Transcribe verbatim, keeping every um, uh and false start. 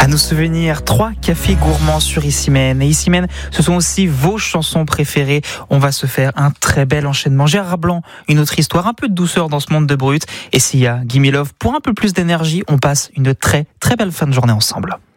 À nos souvenirs, trois cafés gourmands sur Issymène. Et Issymène, ce sont aussi vos chansons préférées. On va se faire un très bel enchaînement. Gérard Blanc, une autre histoire, un peu de douceur dans ce monde de brut. Et s'il y a Gimme Love, pour un peu plus d'énergie, on passe une très très belle fin de journée ensemble.